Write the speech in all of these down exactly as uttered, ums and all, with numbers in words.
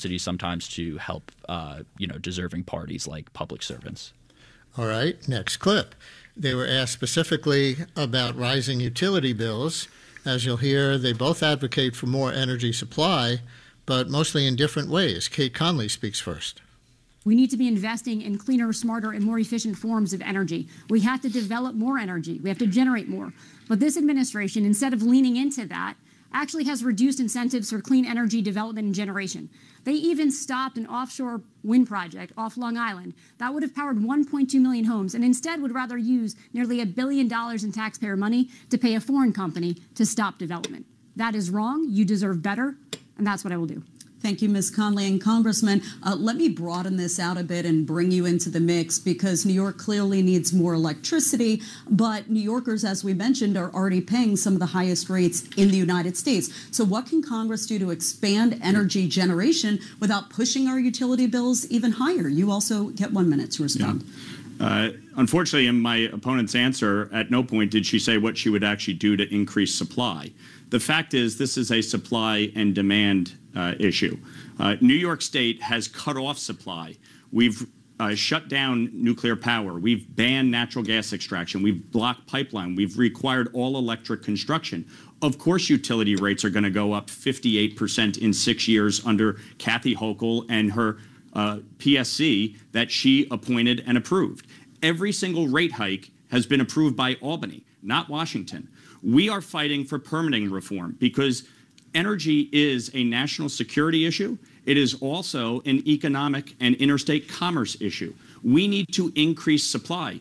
subsidies sometimes to help, uh, you know, deserving parties like public servants. All right, next clip. They were asked specifically about rising utility bills. As you'll hear, they both advocate for more energy supply, but mostly in different ways. Kate Conley speaks first. We need to be investing in cleaner, smarter, and more efficient forms of energy. We have to develop more energy. We have to generate more. But this administration, instead of leaning into that, actually has reduced incentives for clean energy development and generation. They even stopped an offshore wind project off Long Island that would have powered one point two million homes, and instead would rather use nearly a billion dollars in taxpayer money to pay a foreign company to stop development. That is wrong. You deserve better, and that's what I will do. Thank you, Miz Conley. And Congressman, uh, let me broaden this out a bit and bring you into the mix, because New York clearly needs more electricity, but New Yorkers, as we mentioned, are already paying some of the highest rates in the United States. So what can Congress do to expand energy generation without pushing our utility bills even higher? You also get one minute to respond. Yeah. Uh, unfortunately, in my opponent's answer, at no point did she say what she would actually do to increase supply. The fact is, this is a supply and demand uh, issue. Uh, New York State has cut off supply. We've uh, shut down nuclear power. We've banned natural gas extraction. We've blocked pipeline. We've required all electric construction. Of course, utility rates are going to go up fifty-eight percent in six years under Kathy Hochul and her uh, P S C that she appointed and approved. Every single rate hike has been approved by Albany, not Washington. We are fighting for permitting reform because energy is a national security issue. It is also an economic and interstate commerce issue. We need to increase supply.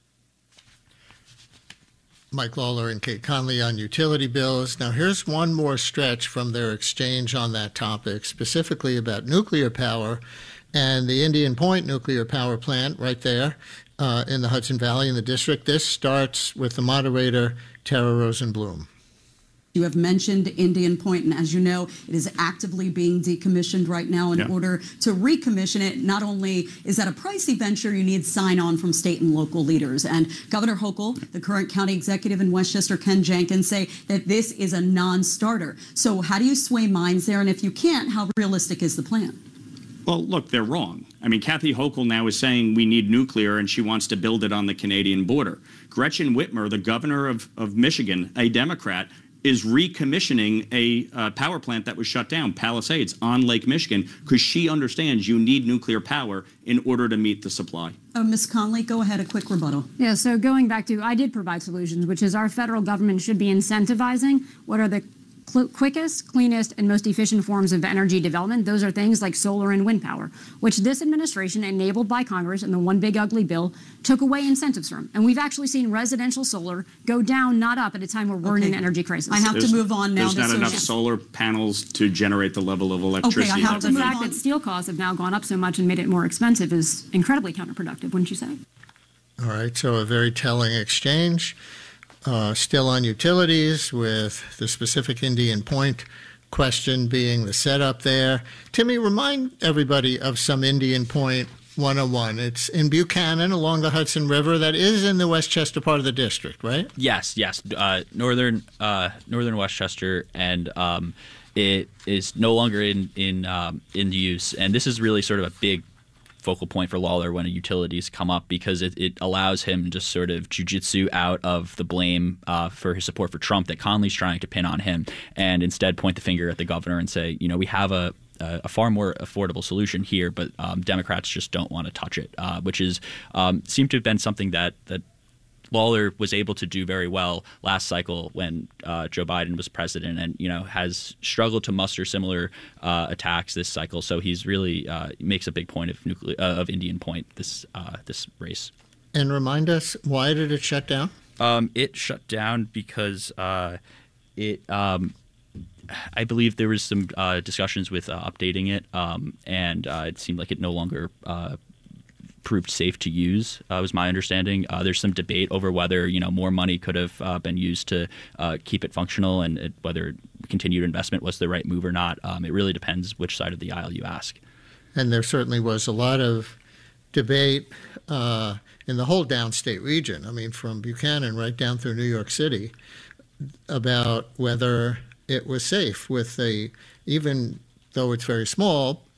Mike Lawler and Kate Conley on utility bills. Now, here's one more stretch from their exchange on that topic, specifically about nuclear power and the Indian Point nuclear power plant right there uh, in the Hudson Valley in the district. This starts with the moderator, Tara Rosenblum. You have mentioned Indian Point, and as you know, it is actively being decommissioned right now. In yeah. order to recommission it, not only is that a pricey venture, you need sign-on from state and local leaders. And Governor Hochul, the current county executive in Westchester, Ken Jenkins, say that this is a non-starter. So how do you sway minds there? And if you can't, how realistic is the plan? Well, look, they're wrong. I mean, Kathy Hochul now is saying we need nuclear, and she wants to build it on the Canadian border. Gretchen Whitmer, the governor of, of Michigan, a Democrat, is recommissioning a uh, power plant that was shut down, Palisades, on Lake Michigan, because she understands you need nuclear power in order to meet the supply. Uh, Miz Conley, go ahead, a quick rebuttal. Yeah, so going back to, I did provide solutions, which is our federal government should be incentivizing what are the quickest, cleanest, and most efficient forms of energy development. Those are things like solar and wind power, which this administration, enabled by Congress in the One Big Ugly Bill, took away incentives from. And we've actually seen residential solar go down, not up, at a time where we're okay. in an energy crisis. I have there's, to move on now. There's not enough solar panels to generate the level of electricity. Okay, I have to the fact on. that steel costs have now gone up so much and made it more expensive is incredibly counterproductive, wouldn't you say? All right, so a very telling exchange. Uh, still on utilities, with the specific Indian Point question being the setup there. Timmy, remind everybody of some Indian Point one oh one. It's in Buchanan along the Hudson River. That is in the Westchester part of the district, right? Yes, yes. Uh, northern uh, northern Westchester, and um, it is no longer in in um, in use. And this is really sort of a big focal point for Lawler when utilities come up, because it, it allows him to sort of jujitsu out of the blame uh, for his support for Trump that Conley's trying to pin on him, and instead point the finger at the governor and say, you know, we have a a far more affordable solution here, but um, Democrats just don't want to touch it, uh, which is um, seemed to have been something that that Lawler was able to do very well last cycle when uh, Joe Biden was president, and you know has struggled to muster similar uh, attacks this cycle. So he's really uh, makes a big point of nuclear uh, of Indian Point this uh, this race. And remind us, why did it shut down? Um, it shut down because uh, it. Um, I believe there was some uh, discussions with uh, updating it, um, and uh, it seemed like it no longer uh, proved safe to use, uh, was my understanding. Uh, there's some debate over whether you know more money could have uh, been used to uh, keep it functional, and it, whether continued investment was the right move or not. Um, it really depends which side of the aisle you ask. And there certainly was a lot of debate uh, in the whole downstate region. I mean, from Buchanan right down through New York City, about whether it was safe with a, even though it's very small,